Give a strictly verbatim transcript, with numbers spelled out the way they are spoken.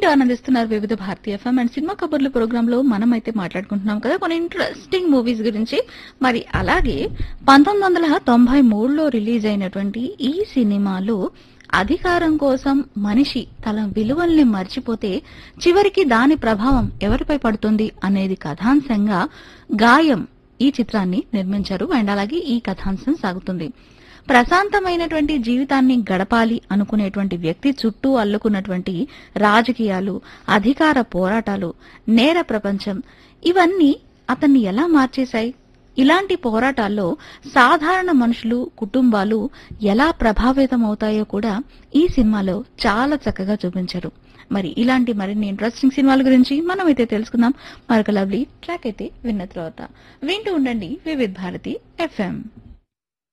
వింటూ ఆనందిస్తున్నారు వివిధ భారతీయ ఎఫ్ఎం అండ్ సినిమా కబుర్ల ప్రోగ్రామ్ లో మనం అయితే మాట్లాడుకుంటున్నాం కదా కొన్ని ఇంట్రెస్టింగ్ మూవీస్ గురించి. మరి అలాగే పంతొమ్మిది వందల తొంభై మూడులో రిలీజ్ అయినటువంటి ఈ సినిమాలో అధికారం కోసం మనిషి తన విలువల్ని మర్చిపోతే చివరికి దాని ప్రభావం ఎవరిపై పడుతుంది అనేది కథాంశంగా గాయం ఈ చిత్రాన్ని నిర్మించారు. అండ్ అలాగే ఈ కథాంశం సాగుతుంది. ప్రశాంతమైనటువంటి జీవితాన్ని గడపాలి అనుకునేటువంటి వ్యక్తి చుట్టూ అల్లుకున్నటువంటి రాజకీయాలు, అధికార పోరాటాలు, నేర ప్రపంచం ఇవన్నీ అతన్ని ఎలా మార్చేశాయి? ఇలాంటి పోరాటాల్లో సాధారణ మనుషులు, కుటుంబాలు ఎలా ప్రభావితమవుతాయో కూడా ఈ సినిమాలో చాలా చక్కగా చూపించారు. మరి ఇలాంటి మరిన్ని ఇంట్రెస్టింగ్ సినిమాల గురించి మనం అయితే తెలుసుకుందాం. మరొక లవ్లీ ట్రాక్ అయితే విన్న తర్వాత వింటూ ఉండండి వివిధ భారతి ఎఫ్ఎం.